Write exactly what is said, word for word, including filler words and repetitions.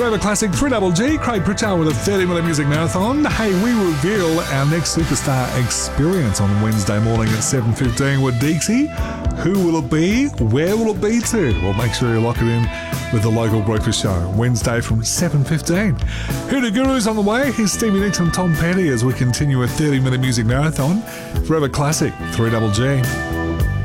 Forever Classic three Double G, Craig Pritchard with a thirty minute music marathon. Hey, we reveal our next superstar experience on Wednesday morning at seven fifteen with Deeksy. Who will it be? Where will it be to? Well, make sure you lock it in with the local breakfast show, Wednesday from seven fifteen. Hoodoo Guru's on the way. Here's Stevie Nicks and Tom Petty as we continue a thirty minute music marathon. Forever Classic three Double G.